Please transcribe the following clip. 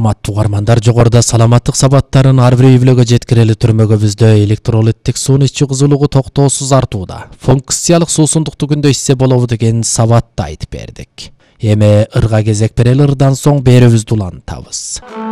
урматтуу угармандар, жогоруда саламаттык сабаттарын ар бир үй-бүлөгө жеткирели түрмөгүбүздө электролиттик суунун ичүү кызуулугу токтоосуз артууда. Функциялык суусундукту күндө ичсе болобу деген сабатты айтып бердик. Эми ырга кезек берели, ырдан соң берүүбүздү улантабыз.